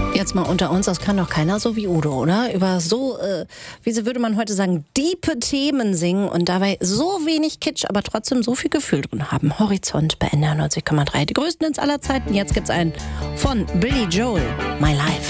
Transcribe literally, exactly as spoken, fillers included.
Jetzt mal unter uns, das kann doch keiner so wie Udo, oder? Über so, äh, wie so würde man heute sagen, diepe Themen singen und dabei so wenig Kitsch, aber trotzdem so viel Gefühl drin haben. Horizont bei N D R neunzig Komma drei. Die größten ins aller Zeiten. Jetzt gibt's einen von Billy Joel, My Life.